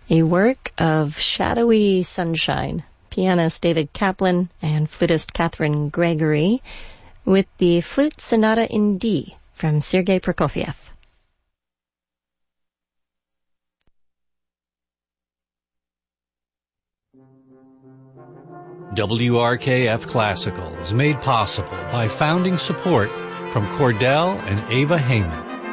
a work of shadowy sunshine. Pianist David Kaplan and flutist Catherine Gregory with the Flute Sonata in D from Sergei Prokofiev. WRKF Classical is made possible by founding support from Cordell and Ava Heyman.